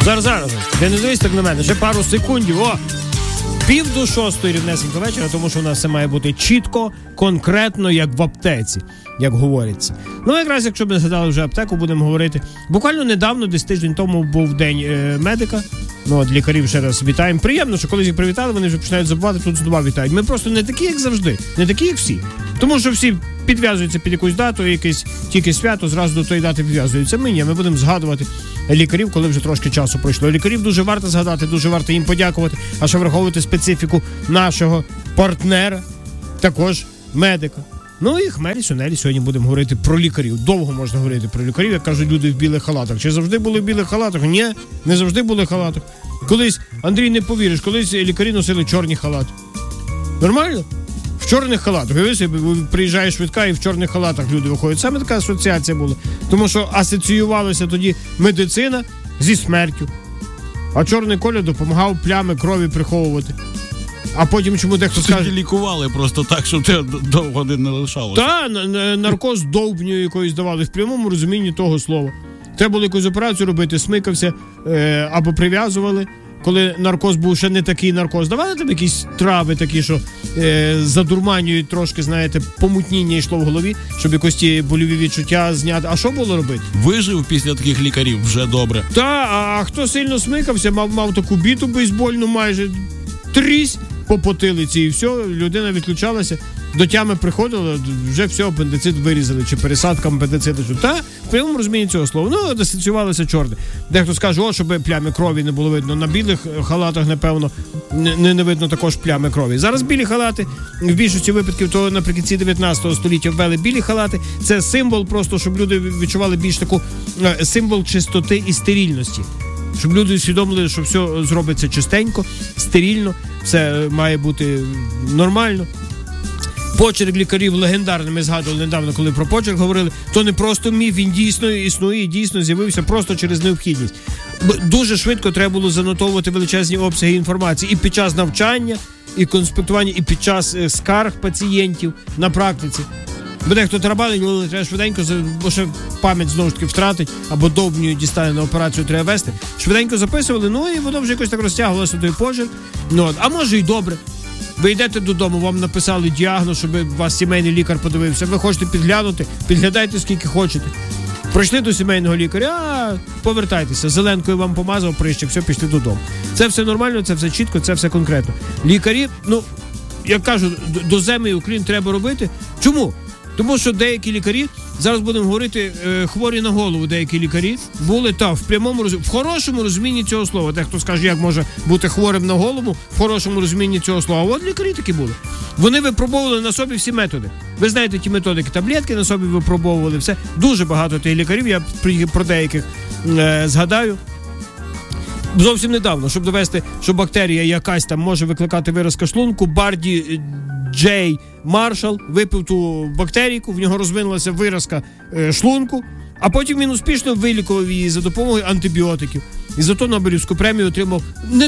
Зараз. Ти не дивись так на мене. Ще пару секундів. 5:45 рівнесенько вечора, тому що у нас все має бути чітко, конкретно, як в аптеці, як говориться. Ну, якраз, якщо б не згадали вже аптеку, будемо говорити. Буквально недавно, десь тиждень тому, був день медика. Ну, от лікарів ще раз вітаємо. Приємно, що коли їх привітали, вони вже починають забувати, тут знову вітають. Ми просто не такі, як завжди, не такі, як всі. Тому що всі підв'язуються під якусь дату, якесь тільки свято, зразу до тої дати підв'язуються. Ми будемо згадувати лікарів, коли вже трошки часу пройшло. Лікарів дуже варто згадати, дуже варто їм подякувати, а ще враховувати специфіку нашого партнера, також медика. Ну і хмелі-сунелі, сьогодні будемо говорити про лікарів. Довго можна говорити про лікарів, як кажуть люди в білих халатах. Чи завжди були в білих халатах? Ні, не завжди були в халатах. Колись, Андрій, не повіриш, колись лікарі носили чорні халати. Нормально? В чорних халатах. Приїжджає швидка і в чорних халатах люди виходять. Саме така асоціація була. Тому що асоціювалася тоді медицина зі смертю. А чорний колір допомагав плями крові приховувати. А потім чому дехто скаже... лікували просто так, щоб те довго не лишалося. Та, наркоз довбню якоюсь давали, в прямому розумінні того слова. Треба було якусь операцію робити, смикався, або прив'язували. Коли наркоз був ще не такий наркоз, давали там якісь трави такі, що задурманюють трошки, знаєте, помутніння йшло в голові, щоб якось ті больові відчуття зняти. А що було робити? Вижив після таких лікарів, вже добре. Та, а хто сильно смикався, мав таку біту бейсбольну майже, трісь по потилиці і все, людина відключалася, до тями приходила, вже все, апендицит вирізали, чи пересадка апендициту. Та, в прямому розумінні цього слова. Ну, асоціювалося чорне. Дехто скаже, щоб плями крові не було видно. На білих халатах, напевно, не видно також плями крові. Зараз білі халати, в більшості випадків, то наприкінці 19 століття ввели білі халати. Це символ просто, щоб люди відчували більш таку символ чистоти і стерильності. Щоб люди усвідомили, що все зробиться чистенько, стерильно, все має бути нормально. Почерк лікарів легендарний, ми згадували недавно, коли про почерк говорили, то не просто міф, він дійсно існує, дійсно з'явився просто через необхідність. Дуже швидко треба було занотовувати величезні обсяги інформації і під час навчання, і конспектування, і під час скарг пацієнтів на практиці. Бо дехто тарабанить, але треба швиденько, бо ще пам'ять знову ж таки втратить, або довбню дістане на операцію треба вести. Швиденько записували, ну і воно вже якось так розтягувалося той почерк. Ну, а може і добре. Ви йдете додому, вам написали діагноз, щоб вас сімейний лікар подивився. Ви хочете підглянути, підглядайте скільки хочете. Прийшли до сімейного лікаря, повертайтеся, зеленкою вам помазав, прищик, все, пішли додому. Це все нормально, це все чітко, це все конкретно. Лікарі, ну, як кажу, до земи уклін треба робити. Чому? Тому що деякі лікарі, зараз будемо говорити, хворі на голову деякі лікарі, були в прямому розумінні, в хорошому розумінні цього слова. Дехто скаже, як може бути хворим на голову в хорошому розумінні цього слова. А от лікарі такі були. Вони випробовували на собі всі методи. Ви знаєте ті методики, таблетки на собі випробовували, все. Дуже багато тих лікарів, я про деяких згадаю. Зовсім недавно, щоб довести, що бактерія якась там може викликати виразка шлунку, Барді Джей Маршал випив ту бактерійку, в нього розвинулася виразка шлунку, а потім він успішно вилікував її за допомогою антибіотиків. І за то Нобелівську премію отримав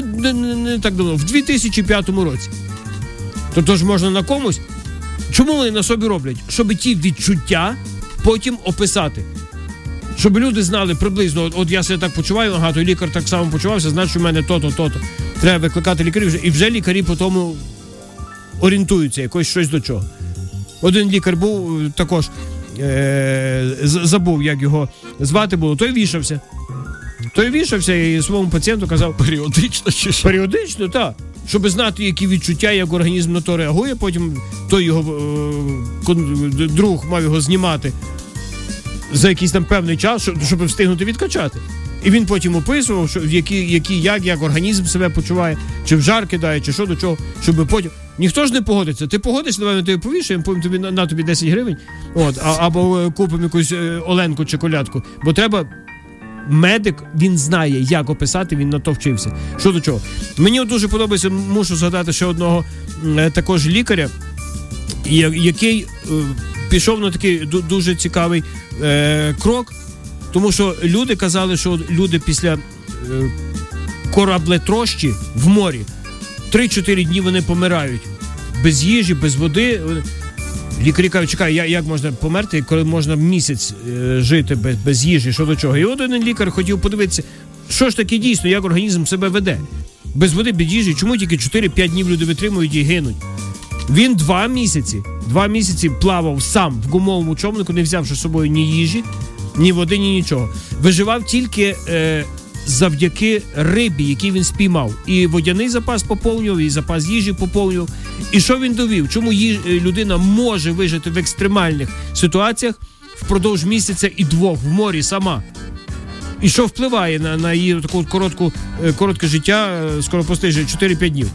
не так давно, в 2005 році. Тобто ж можна на комусь. Чому вони на собі роблять? Щоб ті відчуття потім описати. Щоб люди знали приблизно, от я себе так почуваю, ага, той лікар так само почувався, значить у мене то-то, то-то. Треба викликати лікарів, і вже лікарі по тому орієнтуються, якось щось до чого. Один лікар був також, забув, як його звати було, той вішався і своєму пацієнту казав... Періодично чи що? Періодично, так. Щоб знати, які відчуття, як організм на то реагує, потім той його друг мав його знімати за якийсь там певний час, щоб встигнути відкачати. І він потім описував, що як організм себе почуває, чи в жар кидає, чи що до чого, щоб потім... Ніхто ж не погодиться. Ти погодишся, давай ми тобі повішаємо, потім на тобі 10 гривень, або купимо якусь оленку чи колядку. Бо треба... Медик, він знає, як описати, він на то вчився. Що до чого? Мені дуже подобається, мушу згадати ще одного також лікаря, який пішов на такий дуже цікавий крок, тому що люди казали, що люди після кораблетрощі в морі 3-4 дні вони помирають. Без їжі, без води. Лікарі кажуть, чекай, як можна померти, коли можна місяць жити без їжі, що до чого. І от один лікар хотів подивитися, що ж таки дійсно, як організм себе веде. Без води, без їжі, чому тільки 4-5 днів люди витримують і гинуть? Він 2 місяці плавав сам в гумовому човнику, не взявши з собою ні їжі, ні води, ні нічого. Виживав тільки завдяки рибі, який він спіймав. І водяний запас поповнював, і запас їжі поповнював. І що він довів? Чому людина може вижити в екстремальних ситуаціях впродовж місяця і 2 в морі сама? І що впливає на її таку коротке життя, скоропостижне 4-5 днів?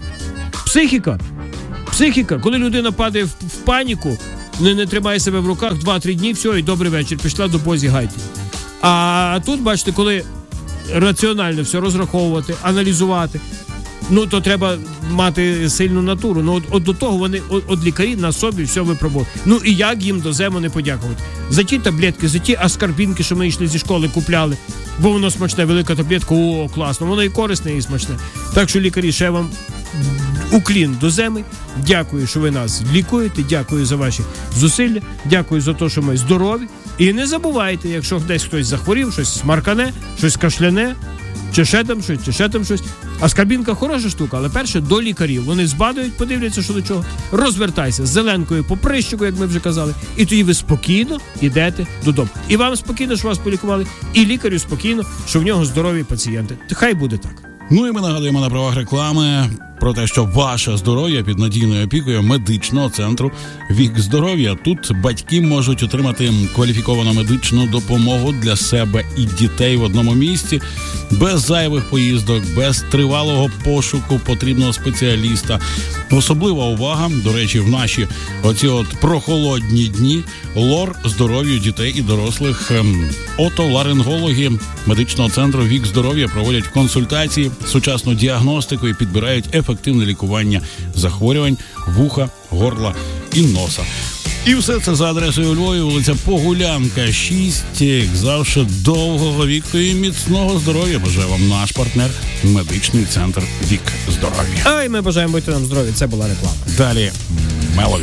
Психіка. Коли людина падає в паніку, не тримає себе в руках 2-3 дні, все, і добрий вечір, пішла до бозі гайки. А тут, бачите, коли раціонально все розраховувати, аналізувати, то треба мати сильну натуру. От до того вони, лікарі на собі все випробували. І як їм до зему не подякувати? За ті таблетки, за ті аскарбінки, що ми йшли зі школи, купляли, бо воно смачне, велика таблетка, класно, воно і корисне, і смачне. Так що, лікарі, ще вам уклін до земи. Дякую, що ви нас лікуєте, дякую за ваші зусилля, дякую за те, що ми здорові. І не забувайте, якщо десь хтось захворів, щось смаркане, щось кашляне, чи ще там щось. Аскарбінка хороша штука, але перше до лікарів. Вони збадають, подивляться, що до чого. Розвертайся з зеленкою по прищику, як ми вже казали, і тоді ви спокійно йдете додому. І вам спокійно, що вас полікували, і лікарю спокійно, що в нього здорові пацієнти. Хай буде так. І ми нагадуємо на правах реклами про те, що ваше здоров'я під надійною опікою медичного центру «Вік здоров'я». Тут батьки можуть отримати кваліфіковану медичну допомогу для себе і дітей в одному місці, без зайвих поїздок, без тривалого пошуку потрібного спеціаліста. Особлива увага, до речі, в наші прохолодні дні лор здоров'ю дітей і дорослих. Отоларингологи медичного центру «Вік здоров'я» проводять консультації, сучасну діагностику і підбирають ефективне лікування захворювань вуха, горла і носа. І все це за адресою у Львові, вулиця Погулянка, 6. Як завжди, довгого віку і міцного здоров'я бажає вам наш партнер – медичний центр «Вік здоров'я». І ми бажаємо бути нам здорові. Це була реклама. Далі Мелові.